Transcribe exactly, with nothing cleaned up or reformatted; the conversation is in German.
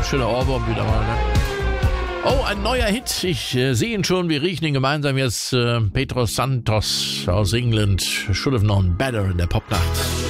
schöner Ohrwurm wieder mal, ne? Oh, ein neuer Hit. Ich äh, sehe ihn schon. Wir riechen ihn gemeinsam jetzt. Äh, Pedro Santos aus England. Should have known better in der Popnacht.